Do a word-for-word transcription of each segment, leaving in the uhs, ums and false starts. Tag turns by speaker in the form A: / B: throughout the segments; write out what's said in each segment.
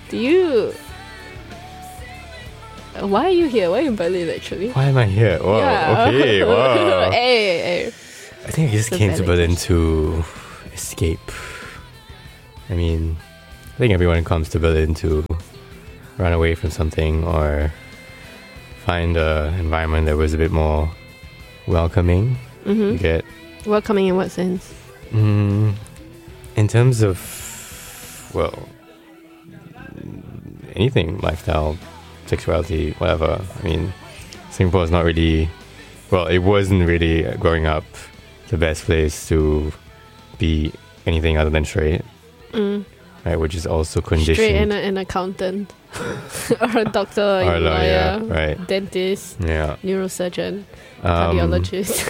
A: Do you... Why are you here? Why are you in Berlin, actually?
B: Why am I here? Wow,
A: Yeah.
B: okay, wow.
A: hey, hey.
B: I think I just
A: It's a
B: came to
A: valid
B: Berlin to escape. I mean, I think everyone comes to Berlin to run away from something or find an environment that was a bit more welcoming.
A: Mm-hmm.
B: You get
A: Welcoming in what sense?
B: mm, in terms of, well, anything, lifestyle, sexuality, whatever. I mean, Singapore is not really, well, it wasn't really growing up the best place to be anything other than straight,
A: Mm.
B: right? Which is also conditioned.
A: Straight and a, an accountant. or a doctor, or a
B: Or a lawyer,
A: lawyer,
B: right.
A: dentist,
B: Yeah.
A: neurosurgeon,
B: Um,
A: cardiologist.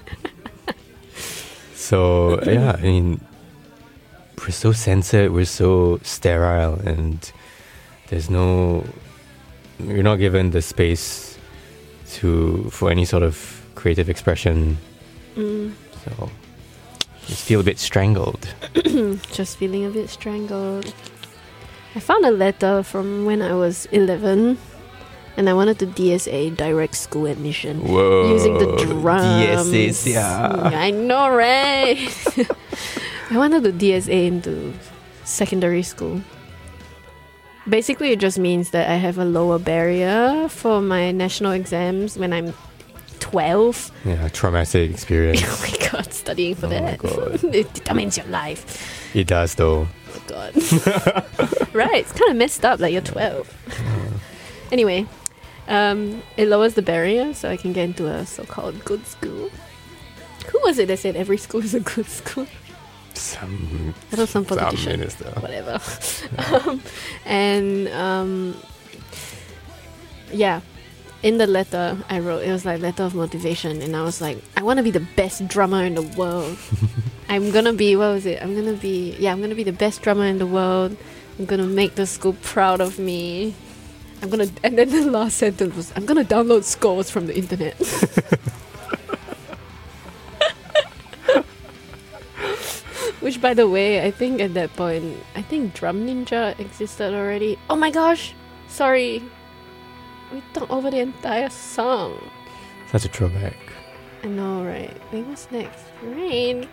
B: So, yeah, I mean, we're so censored, we're so sterile, and there's no, you're not given the space to, for any sort of creative expression.
A: mm.
B: So, just feel a bit strangled.
A: Just feeling a bit strangled. I found a letter from when I was eleven, and I wanted to D S A, direct school admission.
B: Whoa.
A: Using the drums.
B: D S A, yeah.
A: I know, right? I wanted to D S A into secondary school. Basically, it just means that I have a lower barrier for my national exams when I'm twelve.
B: Yeah, traumatic experience.
A: Oh my god, studying for
B: Oh my
A: that.
B: God.
A: It determines your life.
B: It does, though.
A: Oh god. Right, it's kind of messed up, like you're twelve. Anyway, um, it lowers the barrier so I can get into a so-called good school. Who was it that said every school is a good school?
B: Some,
A: I know some
B: some
A: politician.
B: minister.
A: Whatever. um, and um, yeah, in the letter I wrote, it was like letter of motivation, and I was like, I want to be the best drummer in the world. I'm gonna be, what was it? I'm gonna be, yeah, I'm gonna be the best drummer in the world. I'm gonna make the school proud of me. I'm gonna, and then the last sentence was, I'm gonna download scores from the internet. Which, by the way, I think at that point, I think Drum Ninja existed already. Oh my gosh! Sorry. We talked over the entire song.
B: Such a throwback.
A: I know, right? Wait, what's next? Rain.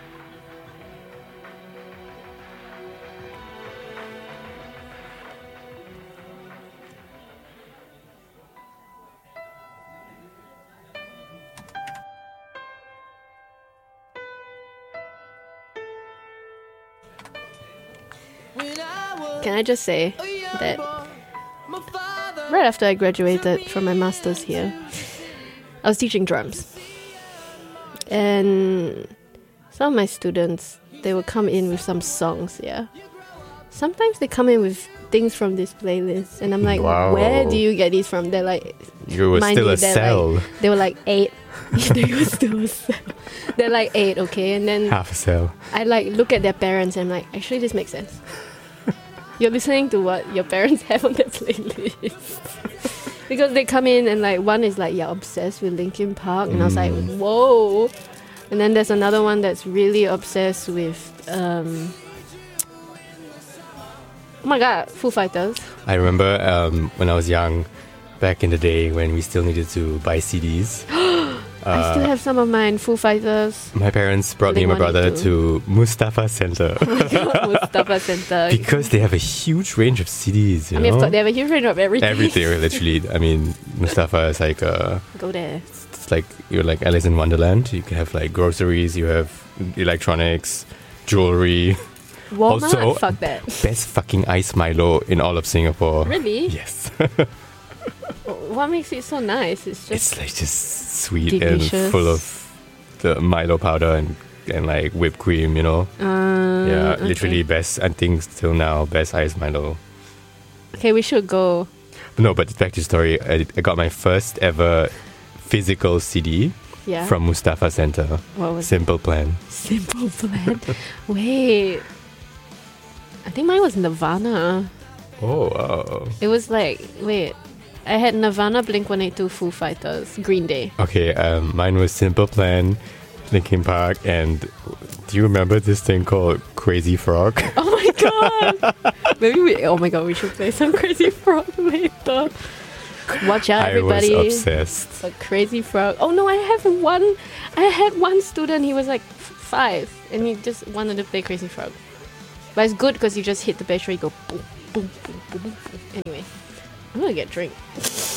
A: Can I just say that right after I graduated from my master's here, I was teaching drums. And some of my students, they would come in with some songs, yeah. Sometimes they come in with things from this playlist, and I'm like,
B: Wow.
A: where do you get these from? They're like,
B: You were
A: mind
B: still
A: you,
B: a
A: they're
B: cell.
A: Like, they were like eight. They were still a cell. They're like eight, okay? And then
B: Half a cell.
A: I like look at their parents and I'm like, actually this makes sense. You're listening to what your parents have on their playlist. Because they come in and like one is like, you're obsessed with Linkin Park, and I was like,
B: Mm.
A: whoa. And then there's another one that's really obsessed with um oh my god, Foo Fighters.
B: I remember um, when I was young, back in the day when we still needed to buy C Ds.
A: I still have some of mine, Foo Fighters.
B: My parents brought me and my
A: Blink one
B: brother
A: eighty-two.
B: to Mustafa Center
A: Mustafa Center.
B: because they have a huge range of C Ds. You
A: I mean,
B: know?
A: of course, they have a huge range of everything.
B: Everything, literally. I mean, Mustafa is like uh,
A: Go there.
B: it's like you're like Alice in Wonderland. You can have like groceries, you have electronics, jewelry.
A: Walmart?
B: Also-
A: Fuck that.
B: Best fucking ice Milo in all of Singapore.
A: Really?
B: Yes.
A: What makes it so nice? It's just
B: It's like just sweet
A: delicious.
B: and full of the Milo powder and, and like whipped cream, you know.
A: Uh,
B: yeah,
A: okay.
B: literally best. I think still now best ice Milo.
A: Okay, we should go.
B: No, but back to the story. I, I got my first ever physical C D
A: Yeah.
B: from Mustafa Center.
A: What was
B: Simple Plan.
A: it? Simple Plan? Wait. I think mine was Nirvana.
B: Oh wow.
A: It was like, wait. I had Nirvana, Blink one eighty-two, Foo Fighters, Green Day.
B: Okay, um, mine was Simple Plan, Linkin Park, and do you remember this thing called Crazy Frog?
A: Oh my god! Maybe we. Oh my god, we should play some Crazy Frog later. Watch out, everybody!
B: I was obsessed.
A: A Crazy Frog. Oh no, I have one. I had one student. He was like f- five, and he just wanted to play Crazy Frog. But it's good because you just hit the bass, you go boom, boom, boom, boom, boom. Anyway, I'm gonna get a drink.